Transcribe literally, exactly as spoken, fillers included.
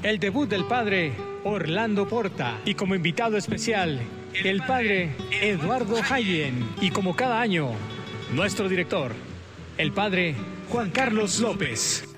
el debut del padre Orlando Porta. Y como invitado especial, el padre Eduardo Hayen. Y como cada año, nuestro director, el padre Juan Carlos López.